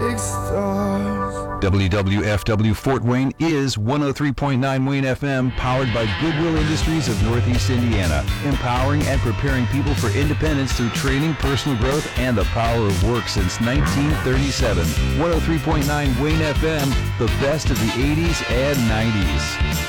big stars. WWFW Fort Wayne is 103.9 Wayne FM, powered by Goodwill Industries of Northeast Indiana, empowering and preparing people for independence through training, personal growth, and the power of work since 1937. 103.9 Wayne FM, the best of the 80s and 90s.